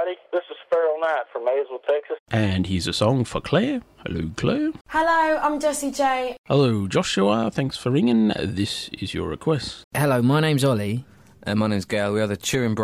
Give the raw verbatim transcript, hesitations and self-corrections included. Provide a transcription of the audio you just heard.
everybody. This is Sparrow Knight from Maysville, Texas. And here's a song for Claire. Hello, Claire. Hello, I'm Jessie J. Hello, Joshua. Thanks for ringing. This is your request. Hello, my name's Ollie. And my name's Gail. We are the Turin